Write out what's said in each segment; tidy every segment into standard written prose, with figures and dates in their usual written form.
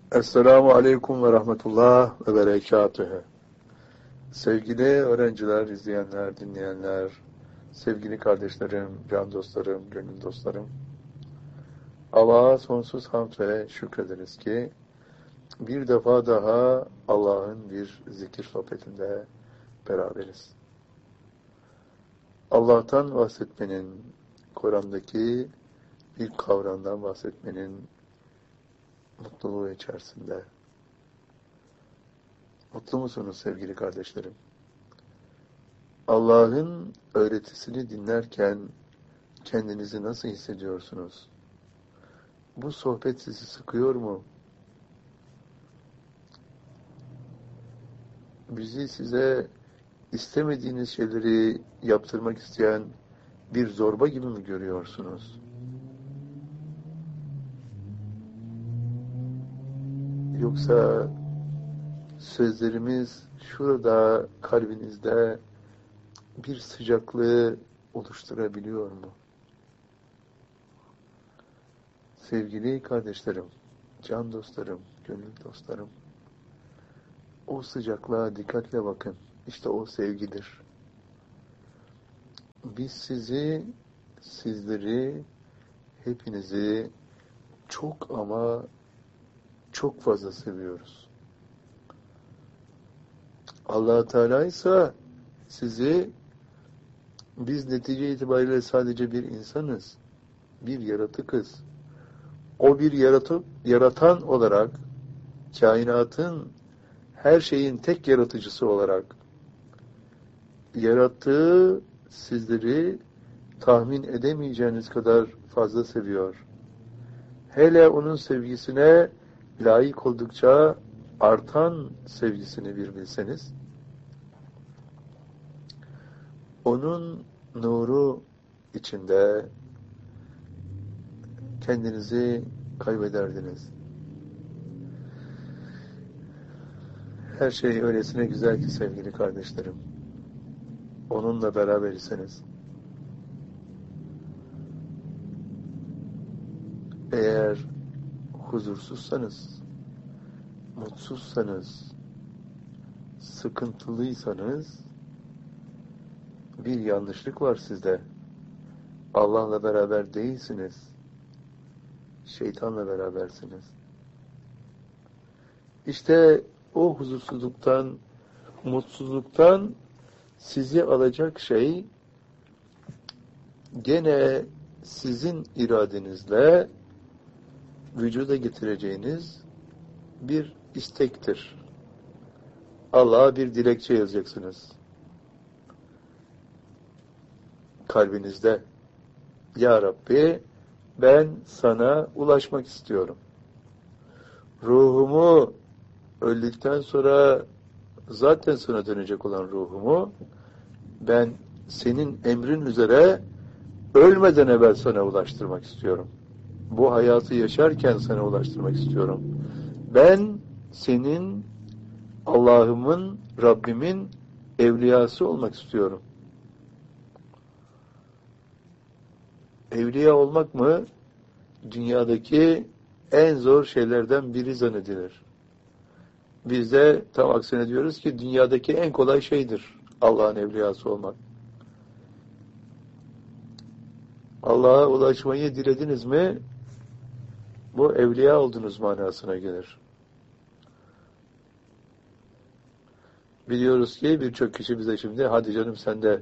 Esselamu Aleyküm ve Rahmetullah ve Berekatühü. Sevgili öğrenciler, izleyenler, dinleyenler, sevgili kardeşlerim, can dostlarım, gönül dostlarım. Allah'a sonsuz hamd ve şükrederiz ki bir defa daha Allah'ın bir zikir sohbetinde beraberiz. Allah'tan bahsetmenin, Kur'an'daki bir kavramdan bahsetmenin mutluluğu içerisinde. Mutlu musunuz sevgili kardeşlerim? Allah'ın öğretisini dinlerken kendinizi nasıl hissediyorsunuz? Bu sohbet sizi sıkıyor mu? Bizi size istemediğiniz şeyleri yaptırmak isteyen bir zorba gibi mi görüyorsunuz? Yoksa sözlerimiz şurada kalbinizde bir sıcaklığı oluşturabiliyor mu? Sevgili kardeşlerim, can dostlarım, gönül dostlarım, o sıcaklığa dikkatle bakın. İşte o sevgidir. Biz sizleri, hepinizi çok ama çok fazla seviyoruz. Allah Teala ise sizi, biz netice itibariyle sadece bir insanız, bir yaratıkız. O bir yaratan olarak, kainatın, her şeyin tek yaratıcısı olarak yarattığı sizleri tahmin edemeyeceğiniz kadar fazla seviyor. Hele onun sevgisine layık oldukça artan sevgisini bir bilseniz, onun nuru içinde kendinizi kaybederdiniz. Her şey öylesine güzel ki sevgili kardeşlerim. Onunla beraber iseniz. Eğer huzursuzsanız, mutsuzsanız, sıkıntılıysanız bir yanlışlık var sizde. Allah'la beraber değilsiniz. Şeytanla berabersiniz. İşte o huzursuzluktan, mutsuzluktan sizi alacak şey gene sizin iradenizle vücuda getireceğiniz bir istektir. Allah'a bir dilekçe yazacaksınız. Kalbinizde. Ya Rabbi, ben sana ulaşmak istiyorum. Ruhumu öldükten sonra zaten sana dönecek olan ruhumu ben senin emrin üzere ölmeden evvel sana ulaştırmak istiyorum. Bu hayatı yaşarken sana ulaştırmak istiyorum. Ben senin, Allah'ımın, Rabbimin evliyası olmak istiyorum. Evliya olmak mı? Dünyadaki en zor şeylerden biri zannedilir. Biz de tam aksine diyoruz ki dünyadaki en kolay şeydir Allah'ın evliyası olmak. Allah'a ulaşmayı dilediniz mi, bu evliya oldunuz manasına gelir. Biliyoruz ki birçok kişi bize şimdi, hadi canım sen de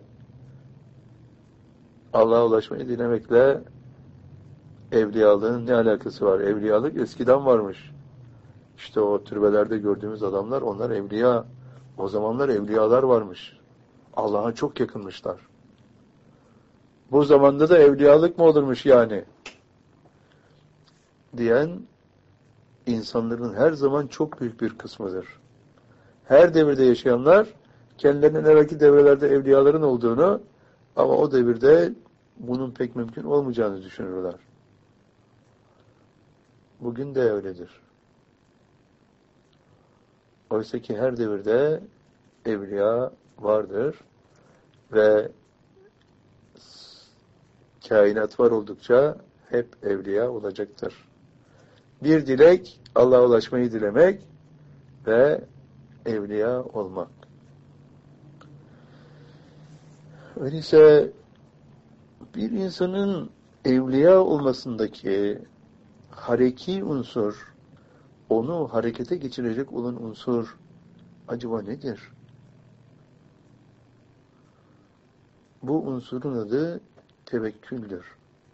Allah'a ulaşmayı dilemekle evliyalığın ne alakası var? Evliyalık eskiden varmış. İşte o türbelerde gördüğümüz adamlar, onlar evliya. O zamanlar evliyalar varmış. Allah'a çok yakınmışlar. Bu zamanda da evliyalık mı olurmuş yani? Diyen insanların her zaman çok büyük bir kısmıdır. Her devirde yaşayanlar kendilerinin evvelki devrelerde evliyaların olduğunu ama o devirde bunun pek mümkün olmayacağını düşünürler. Bugün de öyledir. Oysa ki her devirde evliya vardır ve kainat var oldukça hep evliya olacaktır. Bir dilek, Allah'a ulaşmayı dilemek ve evliya olmak. Öyleyse bir insanın evliya olmasındaki hareki unsur, onu harekete geçirecek olan unsur acaba nedir? Bu unsurun adı tevekküldür.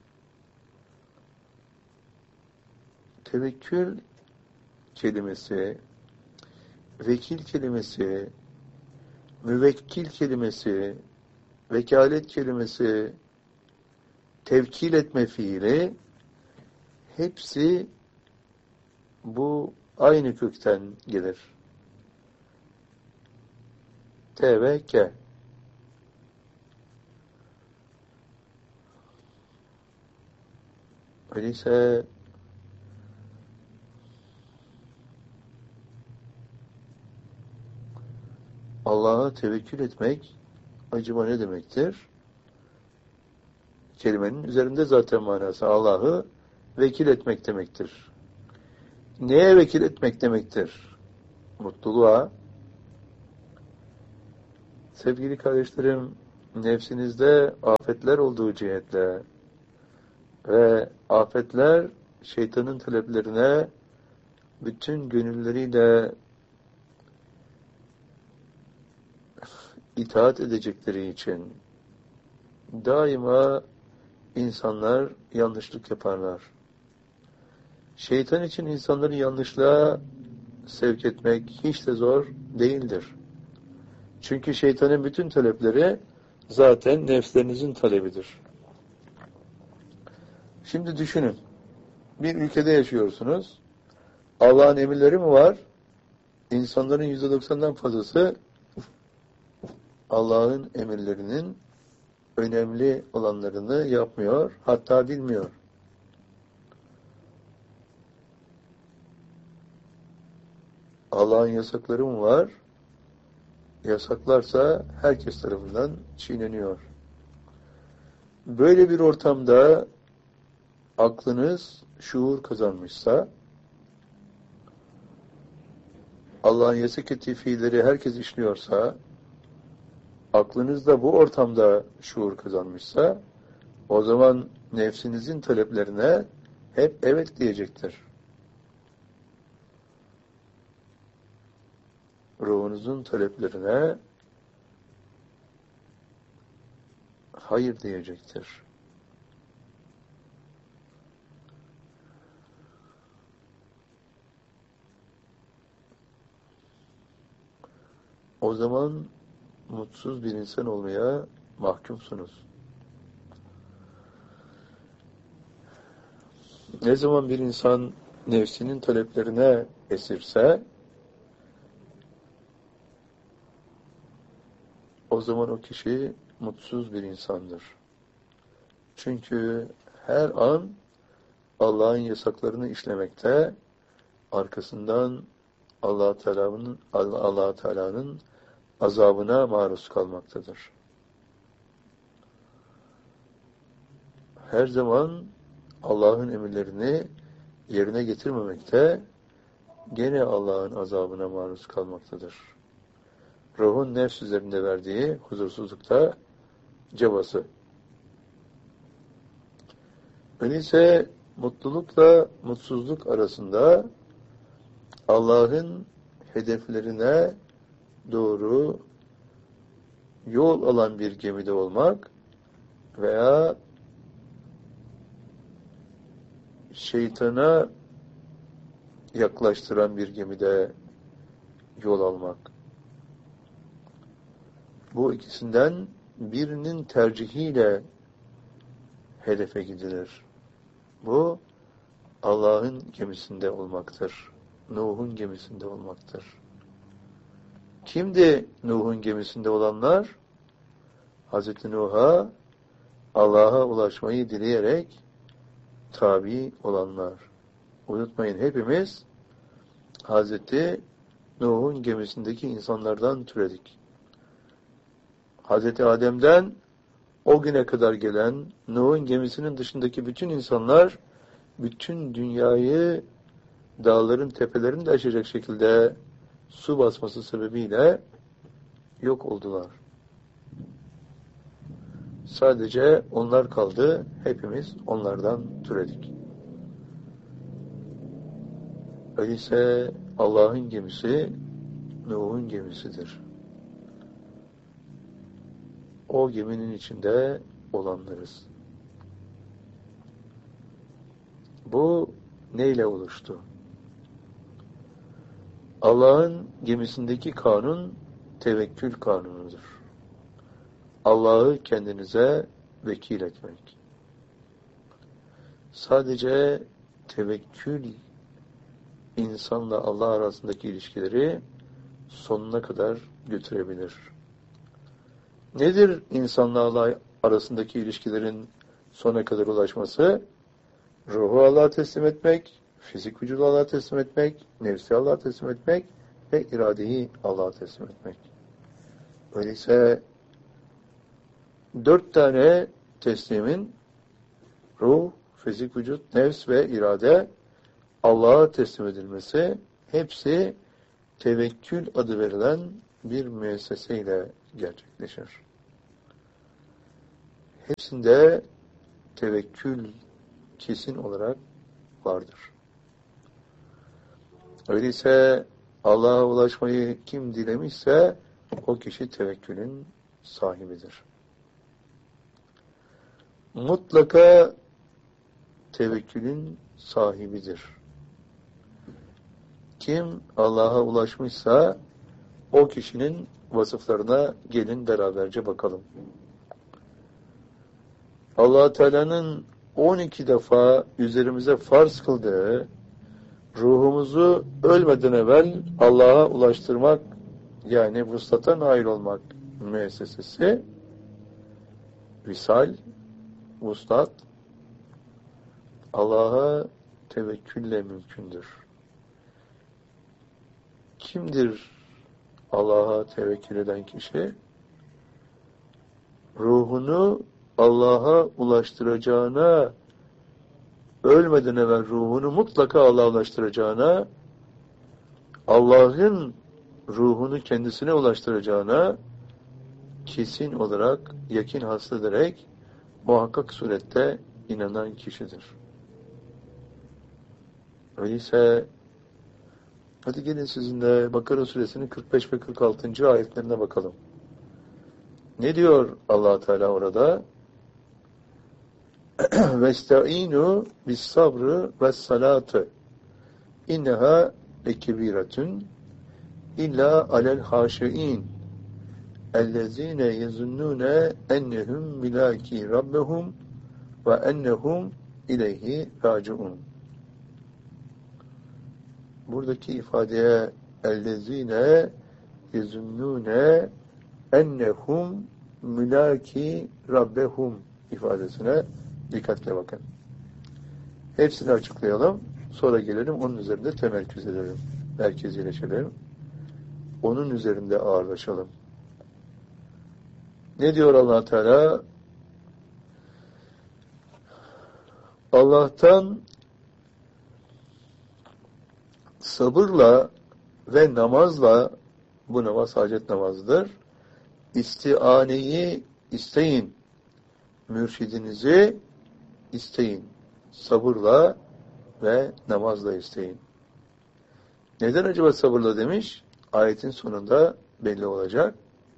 Tevekkül kelimesi, vekil kelimesi, müvekkil kelimesi, vekalet kelimesi, tevkil etme fiili hepsi bu aynı kökten gelir. T ve K. Öyleyse Allah'a tevekkül etmek acaba ne demektir? Kelimenin üzerinde zaten manası Allah'ı vekil etmek demektir. Neye vekil etmek demektir? Mutluluğa. Sevgili kardeşlerim, nefsinizde afetler olduğu cihetle ve afetler şeytanın taleplerine bütün gönülleriyle itaat edecekleri için daima insanlar yanlışlık yaparlar. Şeytan için insanları yanlışlığa sevk etmek hiç de zor değildir. Çünkü şeytanın bütün talepleri zaten nefslerinizin talebidir. Şimdi düşünün. Bir ülkede yaşıyorsunuz. Allah'ın emirleri mi var? İnsanların %90'dan fazlası Allah'ın emirlerinin önemli olanlarını yapmıyor, hatta bilmiyor. Allah'ın yasakları mı var? Yasaklarsa herkes tarafından çiğneniyor. Böyle bir ortamda aklınız şuur kazanmışsa, Allah'ın yasak ettiği fiilleri herkes işliyorsa, aklınız da bu ortamda şuur kazanmışsa, o zaman nefsinizin taleplerine hep evet diyecektir. Ruhunuzun taleplerine hayır diyecektir. O zaman mutsuz bir insan olmaya mahkumsunuz. Ne zaman bir insan nefsinin taleplerine esirse, o zaman o kişi mutsuz bir insandır. Çünkü her an Allah'ın yasaklarını işlemekte, arkasından Allah Teala'nın azabına maruz kalmaktadır. Her zaman Allah'ın emirlerini yerine getirmemekte, gene Allah'ın azabına maruz kalmaktadır. Ruhun nefs üzerinde verdiği huzursuzlukta cabası. Öyleyse mutlulukla mutsuzluk arasında Allah'ın hedeflerine doğru yol alan bir gemide olmak veya şeytana yaklaştıran bir gemide yol almak. Bu ikisinden birinin tercihiyle hedefe gidilir. Bu Allah'ın gemisinde olmaktır. Nuh'un gemisinde olmaktır. Kimdi Nuh'un gemisinde olanlar? Hazreti Nuh'a Allah'a ulaşmayı dileyerek tabi olanlar. Unutmayın, hepimiz Hazreti Nuh'un gemisindeki insanlardan türedik. Hazreti Adem'den o güne kadar gelen Nuh'un gemisinin dışındaki bütün insanlar bütün dünyayı dağların tepelerini de aşacak şekilde su basması sebebiyle yok oldular. Sadece onlar kaldı. Hepimiz onlardan türedik. Öyleyse Allah'ın gemisi Nuh'un gemisidir. O geminin içinde olanlarız. Bu neyle oluştu? Allah'ın gemisindeki kanun tevekkül kanunudur. Allah'ı kendinize vekil etmek. Sadece tevekkül insanla Allah arasındaki ilişkileri sonuna kadar götürebilir. Nedir insanla Allah arasındaki ilişkilerin sona kadar ulaşması? Ruhu Allah'a teslim etmek, fizik vücudu Allah'a teslim etmek, nefsi Allah'a teslim etmek ve iradeyi Allah'a teslim etmek. Öyleyse 4 tane teslimin ruh, fizik vücut, nefs ve irade Allah'a teslim edilmesi hepsi tevekkül adı verilen bir müesseseyle gerçekleşir. Hepsinde tevekkül kesin olarak vardır. Öyleyse Allah'a ulaşmayı kim dilemişse o kişi tevekkülün sahibidir. Mutlaka tevekkülün sahibidir. Kim Allah'a ulaşmışsa o kişinin vasıflarına gelin beraberce bakalım. Allah Teala'nın 12 defa üzerimize farz kıldığı ruhumuzu ölmeden evvel Allah'a ulaştırmak, yani vuslata nail olmak müessesesi, visal, vuslat, Allah'a tevekkülle mümkündür. Kimdir Allah'a tevekkül eden kişi? Ruhunu Allah'a ulaştıracağına, ölmeden evvel ruhunu mutlaka Allah'a ulaştıracağına, Allah'ın ruhunu kendisine ulaştıracağına kesin olarak yakin hasıl ederek muhakkak surette inanan kişidir. Öyleyse hadi gelin sizinle Bakara suresinin 45 ve 46. ayetlerine bakalım. Ne diyor Allah Teala orada? Vestaînû bis-sabrı ve's-salâti inneha lekebiratun illa alel haşiin ellezîne yezunnûne ennehum milâki rabbehum ve ennehum ileyhi râciûn. Buradaki ifadeye ellezîne yezunnûne ennehum milâki rabbehum ifadesine dikkatle bakın. Hepsini açıklayalım. Sonra gelelim onun üzerinde temerküz edelim. Merkezileşelim. Onun üzerinde ağırlaşalım. Ne diyor Allah Teala? Allah'tan sabırla ve namazla, bu namaz hacet namazıdır, istianeyi isteyin. Mürşidinizi isteyin. Sabırla ve namazla isteyin. Neden acaba sabırla demiş? Ayetin sonunda belli olacak.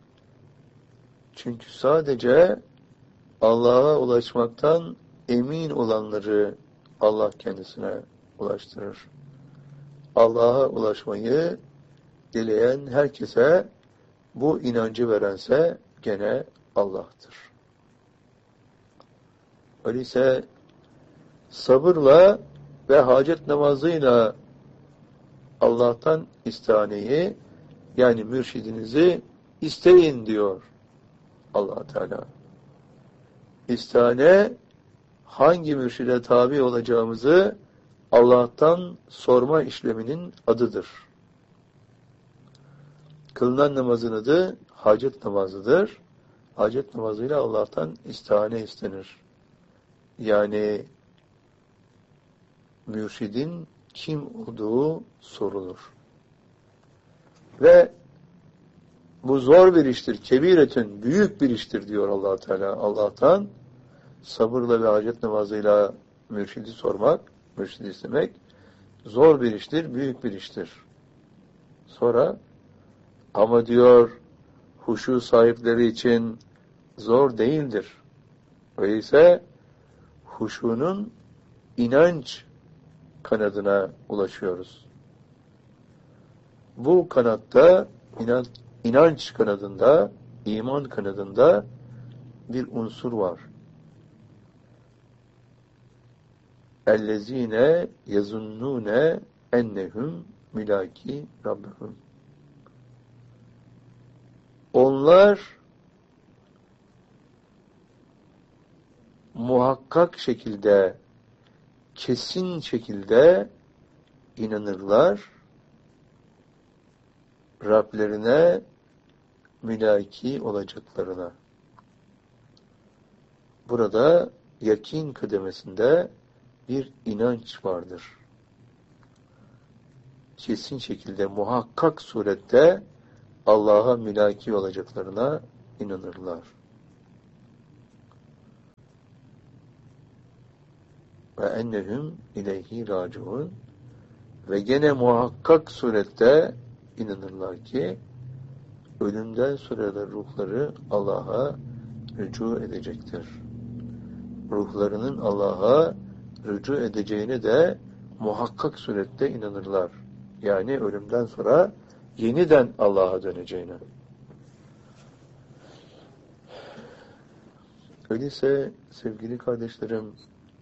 Çünkü sadece Allah'a ulaşmaktan emin olanları Allah kendisine ulaştırır. Allah'a ulaşmayı dileyen herkese bu inancı verense gene Allah'tır. Öyleyse sabırla ve hacet namazıyla Allah'tan istihaneyi, yani mürşidinizi isteyin diyor Allah Teala. İstihane, hangi mürşide tabi olacağımızı Allah'tan sorma işleminin adıdır. Kılınan namazın adı hacet namazıdır. Hacet namazıyla Allah'tan istihane istenir. Yani mürşidin kim olduğu sorulur. Ve bu zor bir iştir, kebiretün, büyük bir iştir diyor Allah Teala. Allah'tan sabırla ve hacet namazıyla mürşidi sormak, mürşidi istemek zor bir iştir, büyük bir iştir. Sonra ama diyor huşu sahipleri için zor değildir. Öyleyse huşunun inanç kanadına ulaşıyoruz. Bu kanatta, inanç kanadında, iman kanadında bir unsur var. اَلَّذ۪ينَ يَزُنُّونَ اَنَّهُمْ مِلâكî رَبِّهُمْ. Onlar muhakkak şekilde, kesin şekilde inanırlar, Rablerine mülaki olacaklarına. Burada yakin kademesinde bir inanç vardır. Kesin şekilde, muhakkak surette Allah'a mülaki olacaklarına inanırlar. Ve ennehum ileyhi raciun. Ve gene muhakkak surette inanırlar ki ölümden sonra da ruhları Allah'a rücu edecektir. Ruhlarının Allah'a rücu edeceğine de muhakkak surette inanırlar. Yani ölümden sonra yeniden Allah'a döneceğine. Öyleyse sevgili kardeşlerim,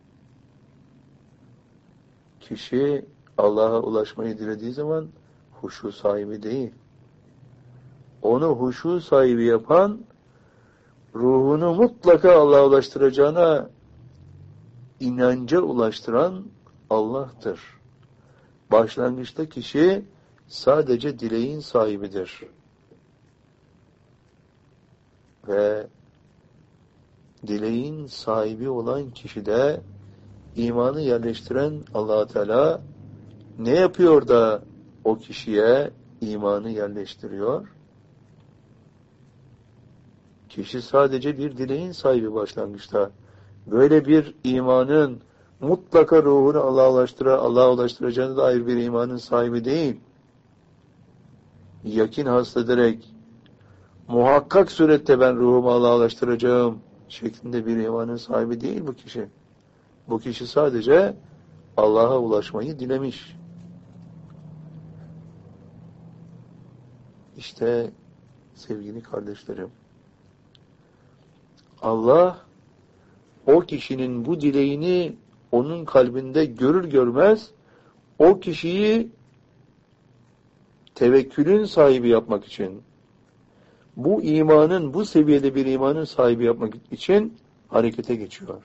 kişi Allah'a ulaşmayı dilediği zaman huşu sahibi değil. Onu huşu sahibi yapan, ruhunu mutlaka Allah'a ulaştıracağına inanca ulaştıran Allah'tır. Başlangıçta kişi sadece dileğin sahibidir. Ve dileğin sahibi olan kişide imanı yerleştiren Allah Teala ne yapıyor da o kişiye imanı yerleştiriyor? Kişi sadece bir dileğin sahibi başlangıçta. Böyle bir imanın mutlaka ruhunu Allah'a ulaştıracağına dair bir imanın sahibi değil. Yakin haslederek muhakkak surette ben ruhumu Allah'a ulaştıracağım şeklinde bir imanın sahibi değil bu kişi. Bu kişi sadece Allah'a ulaşmayı dilemiş. İşte sevgili kardeşlerim, Allah o kişinin bu dileğini onun kalbinde görür görmez o kişiyi tevekkülün sahibi yapmak için, bu imanın, bu seviyede bir imanın sahibi yapmak için harekete geçiyor.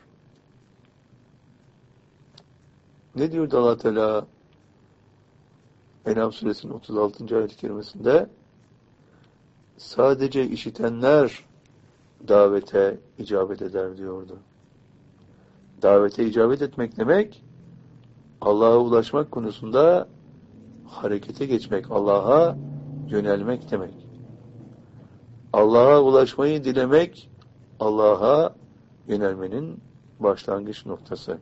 Ne diyor Allah Teala En'am suresinin 36. ayet-i kerimesinde? Sadece işitenler davete icabet eder diyordu. Davete icabet etmek demek, Allah'a ulaşmak konusunda harekete geçmek, Allah'a yönelmek demek. Allah'a ulaşmayı dilemek, Allah'a yönelmenin başlangıç noktası.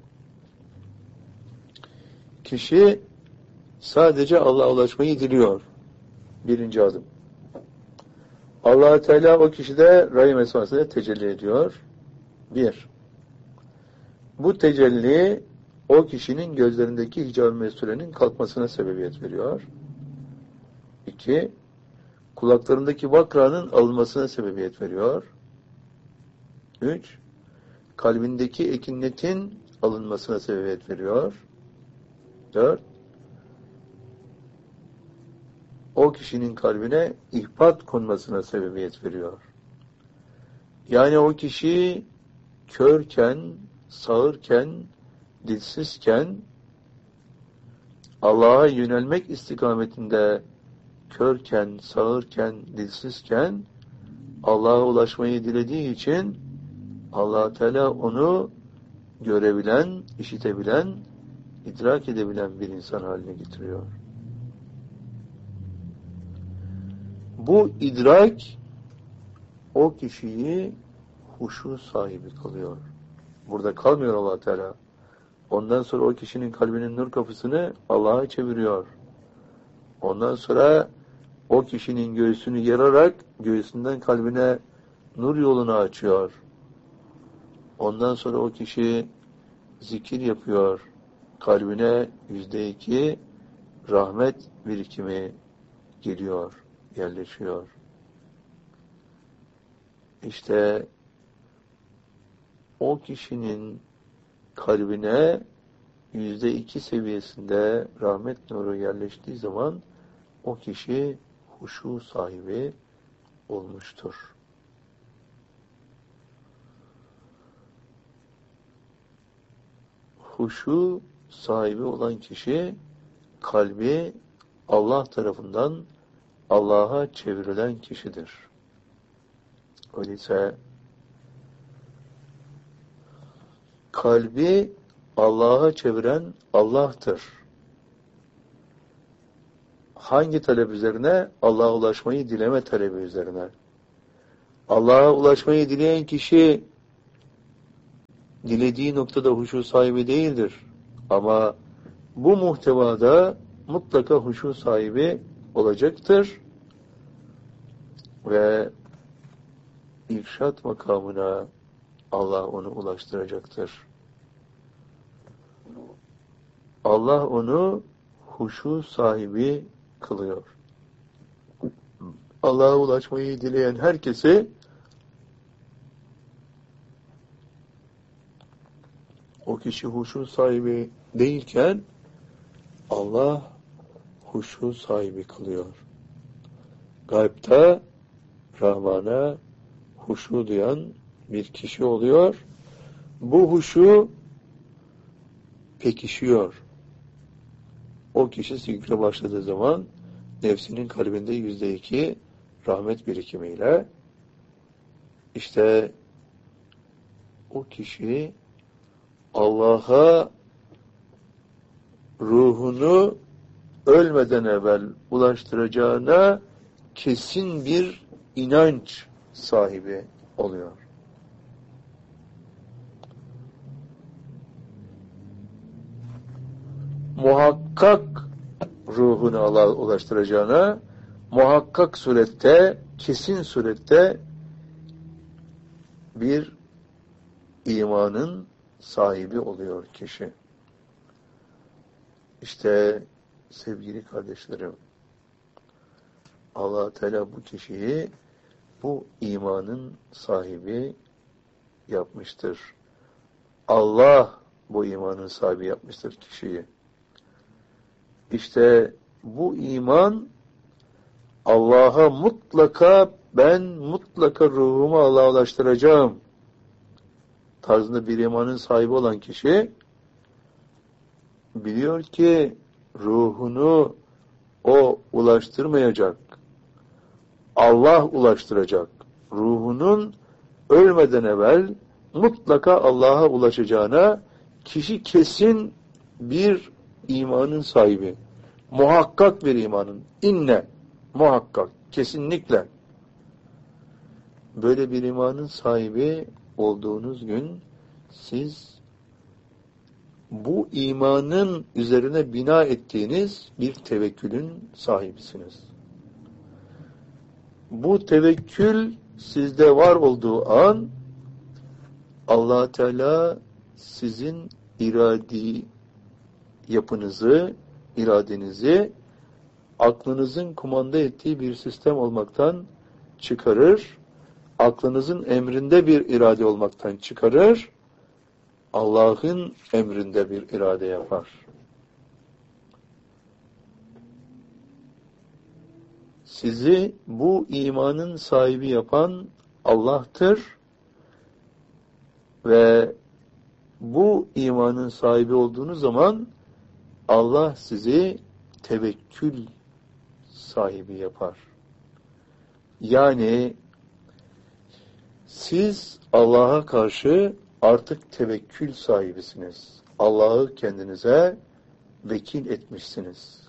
Kişi sadece Allah'a ulaşmayı diliyor. Birinci adım. Allah Teala o kişide rahim esmasıyla tecelli ediyor. Bir. Bu tecelli o kişinin gözlerindeki hicab-ı mesurenin kalkmasına sebebiyet veriyor. 2. Kulaklarındaki vakranın alınmasına sebebiyet veriyor. 3. Kalbindeki ekinnetin alınmasına sebebiyet veriyor. 4. O kişinin kalbine ihbat konmasına sebebiyet veriyor. Yani o kişi körken, sağırken, dilsizken, Allah'a yönelmek istikametinde körken, sağırken, dilsizken, Allah'a ulaşmayı dilediği için Allah Teala onu görebilen, işitebilen, idrak edebilen bir insan haline getiriyor. Bu idrak o kişiyi huşu sahibi kılıyor. Burada kalmıyor Allah Teala. Ondan sonra o kişinin kalbinin nur kapısını Allah'a çeviriyor. Ondan sonra o kişinin göğsünü yararak göğsünden kalbine nur yolunu açıyor. Ondan sonra o kişi zikir yapıyor. Kalbine %2 rahmet birikimi geliyor, yerleşiyor. İşte o kişinin kalbine %2 seviyesinde rahmet nuru yerleştiği zaman o kişi huşu sahibi olmuştur. Huşu sahibi olan kişi kalbi Allah tarafından Allah'a çevrilen kişidir. Öyleyse kalbi Allah'a çeviren Allah'tır. Hangi talep üzerine? Allah'a ulaşmayı dileme talebi üzerine. Allah'a ulaşmayı dileyen kişi dilediği noktada huşu sahibi değildir. Ama bu muhtevada mutlaka huşu sahibi olacaktır. Ve irşad makamına Allah onu ulaştıracaktır. Allah onu huşu sahibi kılıyor. Allah'a ulaşmayı dileyen herkesi o kişi huşu sahibi değilken Allah huşu sahibi kılıyor. Gaybta Rahman'a huşu duyan bir kişi oluyor. Bu huşu pekişiyor. O kişi zikre başladığı zaman nefsinin kalbinde %2 rahmet birikimiyle işte o kişi Allah'a ruhunu ölmeden evvel ulaştıracağına kesin bir inanç sahibi oluyor. Muhakkak ruhunu Allah'a ulaştıracağına muhakkak surette, kesin surette bir imanın sahibi oluyor kişi. İşte sevgili kardeşlerim, Allah Teala bu kişiyi bu imanın sahibi yapmıştır. Allah bu imanın sahibi yapmıştır kişiyi. İşte bu iman Allah'a ben mutlaka ruhumu Allah'a ulaştıracağım tarzında bir imanın sahibi olan kişi biliyor ki ruhunu o ulaştırmayacak. Allah ulaştıracak. Ruhunun ölmeden evvel mutlaka Allah'a ulaşacağına kişi kesin bir imanın sahibi. Muhakkak bir imanın. Muhakkak. Kesinlikle. Böyle bir imanın sahibi olduğunuz gün siz bu imanın üzerine bina ettiğiniz bir tevekkülün sahibisiniz. Bu tevekkül sizde var olduğu an Allah Teala sizin iradi yapınızı, iradenizi aklınızın kumanda ettiği bir sistem olmaktan çıkarır. Aklınızın emrinde bir irade olmaktan çıkarır. Allah'ın emrinde bir irade yapar. Sizi bu imanın sahibi yapan Allah'tır ve bu imanın sahibi olduğunuz zaman Allah sizi tevekkül sahibi yapar. Yani siz Allah'a karşı artık tevekkül sahibisiniz. Allah'ı kendinize vekil etmişsiniz.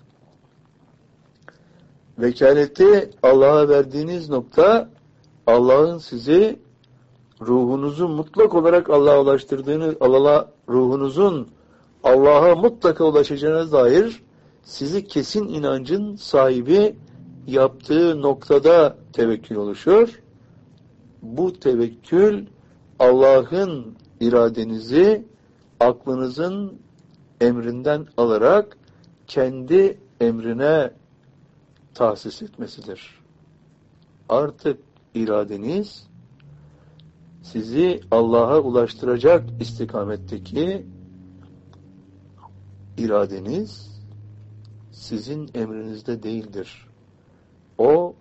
Vekaleti Allah'a verdiğiniz nokta, Allah'ın sizi ruhunuzu mutlak olarak Allah'a ulaştırdığını, ruhunuzun Allah'a mutlaka ulaşacağına dair sizi kesin inancın sahibi yaptığı noktada tevekkül oluşur. Bu tevekkül Allah'ın iradenizi aklınızın emrinden alarak kendi emrine tahsis etmesidir. Artık iradeniz sizi Allah'a ulaştıracak istikametteki iradeniz sizin emrinizde değildir. O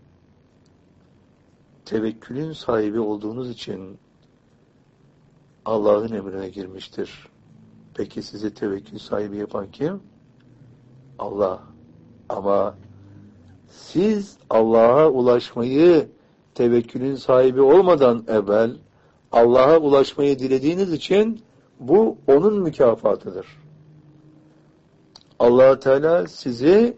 tevekkülün sahibi olduğunuz için Allah'ın emrine girmiştir. Peki sizi tevekkül sahibi yapan kim? Allah. Ama siz Allah'a ulaşmayı tevekkülün sahibi olmadan evvel Allah'a ulaşmayı dilediğiniz için bu onun mükafatıdır. Allah Teala sizi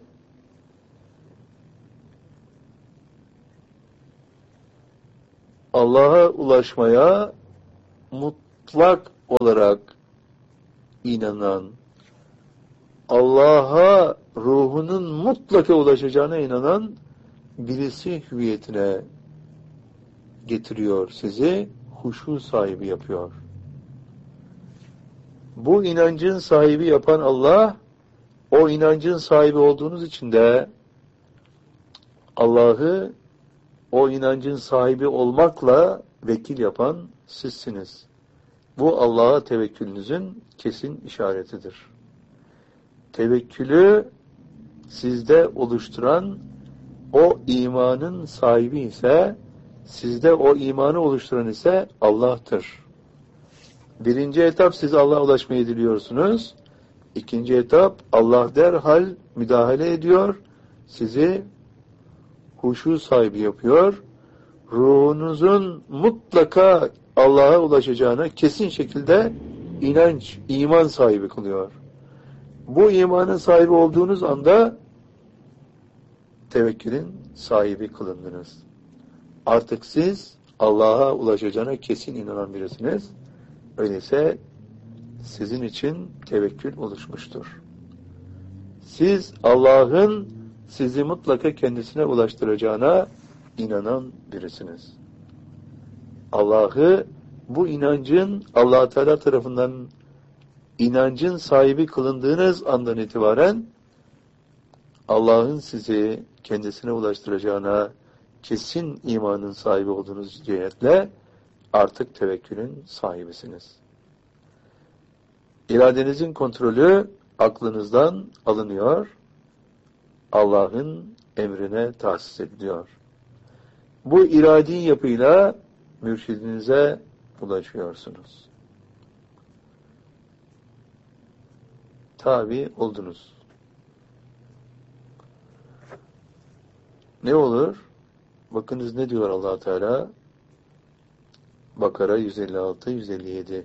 Allah'a ulaşmaya mutlak olarak inanan, Allah'a ruhunun mutlaka ulaşacağına inanan birisi hüviyetine getiriyor sizi, huşu sahibi yapıyor. Bu inancın sahibi yapan Allah, o inancın sahibi olduğunuz için de Allah'ı o inancın sahibi olmakla vekil yapan sizsiniz. Bu Allah'a tevekkülünüzün kesin işaretidir. Tevekkülü sizde oluşturan o imanın sahibi ise, sizde o imanı oluşturan ise Allah'tır. Birinci etap siz Allah'a ulaşmayı diliyorsunuz. İkinci etap Allah derhal müdahale ediyor. Sizi huşu sahibi yapıyor. Ruhunuzun mutlaka Allah'a ulaşacağına kesin şekilde inanç, iman sahibi kılıyor. Bu imanın sahibi olduğunuz anda tevekkülün sahibi kılındınız. Artık siz Allah'a ulaşacağına kesin inanan birisiniz. Öyleyse sizin için tevekkül oluşmuştur. Siz Allah'ın sizi mutlaka kendisine ulaştıracağına inanan birisiniz. Allah'ı bu inancın Allah Teala tarafından inancın sahibi kılındığınız andan itibaren Allah'ın sizi kendisine ulaştıracağına kesin imanın sahibi olduğunuz cihetle artık tevekkülün sahibisiniz. İradenizin kontrolü aklınızdan alınıyor, Allah'ın emrine tahsis ediliyor. Bu iradi yapıyla mürşidinize ulaşıyorsunuz. Tabi oldunuz. Ne olur? Bakınız ne diyor Allah Teala? Bakara 156-157.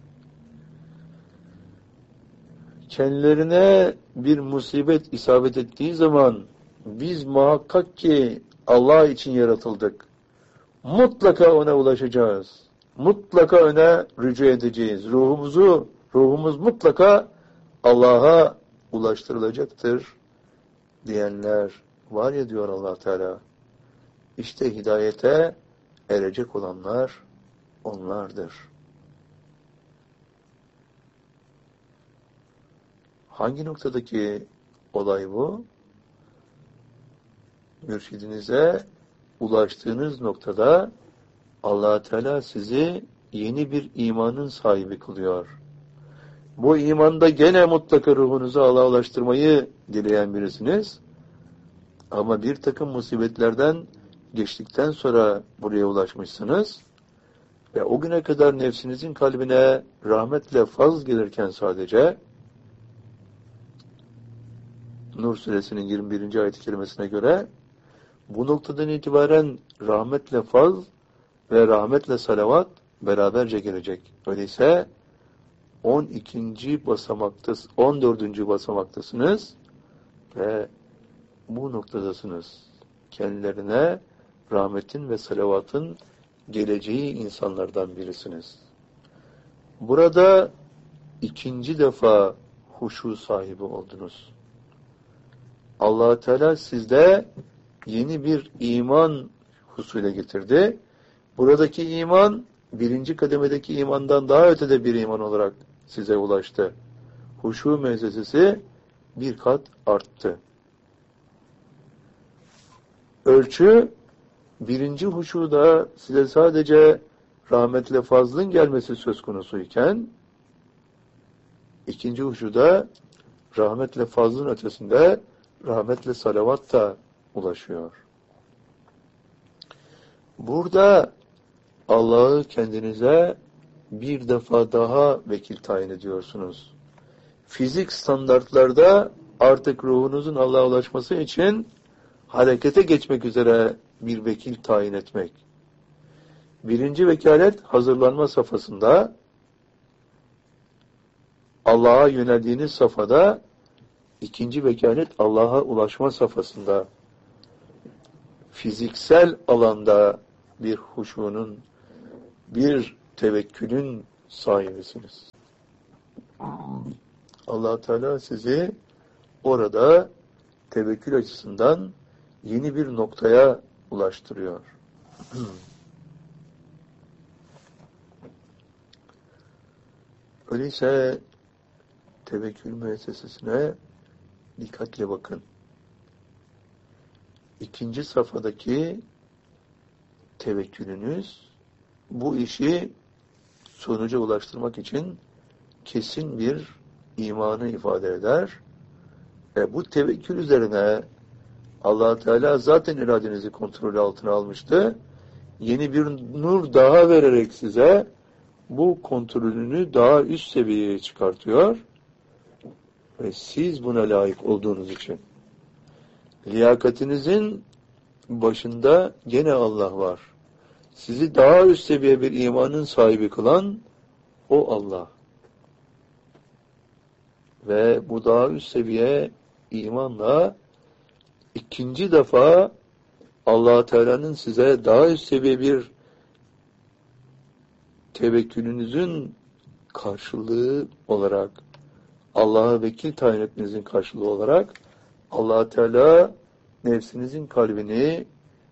Kendilerine bir musibet isabet ettiği zaman biz muhakkak ki Allah için yaratıldık. Mutlaka ona ulaşacağız. Mutlaka ona rücu edeceğiz. Ruhumuz mutlaka Allah'a ulaştırılacaktır diyenler var ya diyor Allah Teala. İşte hidayete erecek olanlar onlardır. Hangi noktadaki olay bu? Mürşidinize ulaştığınız noktada Allah Teala sizi yeni bir imanın sahibi kılıyor. Bu imanda gene mutlaka ruhunuzu Allah'a ulaştırmayı dileyen birisiniz. Ama bir takım musibetlerden geçtikten sonra buraya ulaşmışsınız. Ve o güne kadar nefsinizin kalbine rahmetle fazl gelirken sadece Nur suresinin 21. ayet-i kerimesine göre bu noktadan itibaren rahmetle fazl ve rahmetle salavat beraberce gelecek. Öyleyse 12. basamaktasınız, 14. basamaktasınız ve bu noktadasınız. Kendilerine rahmetin ve salavatın geleceği insanlardan birisiniz. Burada ikinci defa huşu sahibi oldunuz. Allah Teala sizde yeni bir iman husule getirdi. Buradaki iman, birinci kademedeki imandan daha ötede bir iman olarak size ulaştı. Huşu mezesesi bir kat arttı. Ölçü, birinci huşuda size sadece rahmetle fazlın gelmesi söz konusuyken, ikinci huşuda rahmetle fazlın ötesinde rahmetle salavat da ulaşıyor. Burada Allah'ı kendinize bir defa daha vekil tayin ediyorsunuz. Fizik standartlarda artık ruhunuzun Allah'a ulaşması için harekete geçmek üzere bir vekil tayin etmek. Birinci vekalet hazırlanma safhasında, Allah'a yöneldiğiniz safhada, ikinci vekalet Allah'a ulaşma safhasında, fiziksel alanda bir huşunun, bir tevekkülün sahibisiniz. Allah Teala sizi orada tevekkül açısından yeni bir noktaya ulaştırıyor. Öyleyse tevekkül müessesesine dikkatle bakın. İkinci safhadaki tevekkülünüz bu işi sonuca ulaştırmak için kesin bir imanı ifade eder. Bu tevekkül üzerine Allah Teala zaten iradenizi kontrolü altına almıştı. Yeni bir nur daha vererek size bu kontrolünü daha üst seviyeye çıkartıyor. Ve siz buna layık olduğunuz için. Liyakatinizin başında gene Allah var. Sizi daha üst seviye bir imanın sahibi kılan o Allah. Ve bu daha üst seviye imanla ikinci defa Allah Teala'nın size daha üst seviye bir tevekkülünüzün karşılığı olarak, Allah'a vekil tayin etmenizin karşılığı olarak Allah Teala nefsinizin kalbini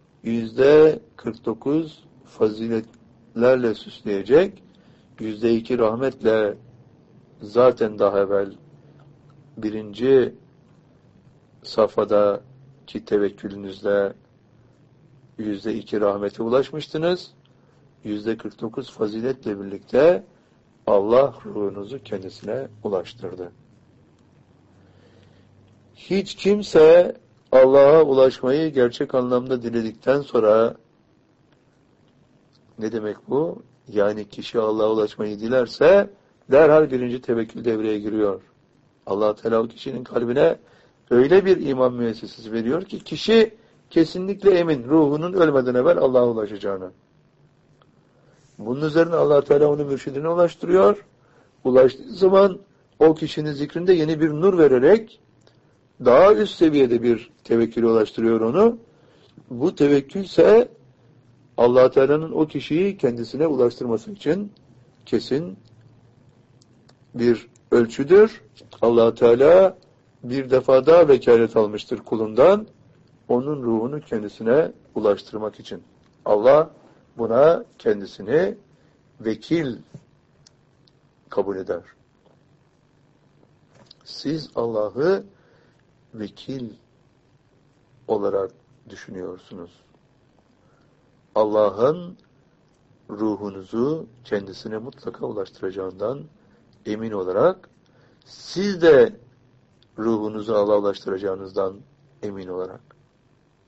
%49 faziletlerle süsleyecek, %2 rahmetle zaten daha evvel birinci safhadaki tevekkülünüzle %2 rahmete ulaşmıştınız. %49 faziletle birlikte Allah ruhunuzu kendisine ulaştırdı. Hiç kimse Allah'a ulaşmayı gerçek anlamda diledikten sonra, ne demek bu? Yani kişi Allah'a ulaşmayı dilerse derhal birinci tevekkül devreye giriyor. Allah Teala o kişinin kalbine öyle bir iman müessesesi veriyor ki kişi kesinlikle emin, ruhunun ölmeden evvel Allah'a ulaşacağını. Bunun üzerine Allah Teala onu mürşidine ulaştırıyor. Ulaştığı zaman o kişinin zikrinde yeni bir nur vererek daha üst seviyede bir tevekküle ulaştırıyor onu. Bu tevekkül ise Allah Teala'nın o kişiyi kendisine ulaştırması için kesin bir ölçüdür. Allah Teala bir defa daha vekalet almıştır kulundan, onun ruhunu kendisine ulaştırmak için. Allah buna kendisini vekil kabul eder. Siz Allah'ı vekil olarak düşünüyorsunuz. Allah'ın ruhunuzu kendisine mutlaka ulaştıracağından emin olarak, siz de ruhunuzu Allah'a ulaştıracağınızdan emin olarak.